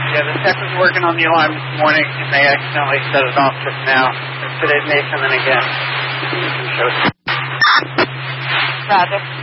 Yeah, the tech was working on the alarm this morning, and they accidentally set it off just now. Today may come in again. Roger.